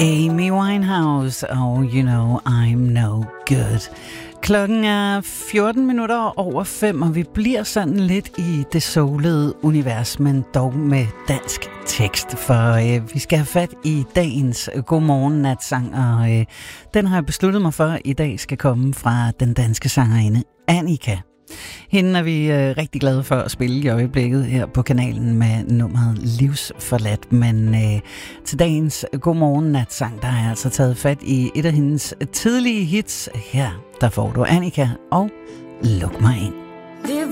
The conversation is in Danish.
Amy Winehouse og You Know I'm No Good. Klokken er 14 minutter over 5, og vi bliver sådan lidt i det soulede univers, men dog med dansk tekst, for vi skal have fat i dagens Godmorgen Natsang, og den har jeg besluttet mig for, i dag skal komme fra den danske sangerinde Annika. Hende er vi rigtig glade for at spille i øjeblikket her på kanalen med nummeret Livsforladt. Men til dagens Godmorgen Natsang, der har jeg altså taget fat i et af hendes tidlige hits. Her, der får du Annika og Luk mig ind. Det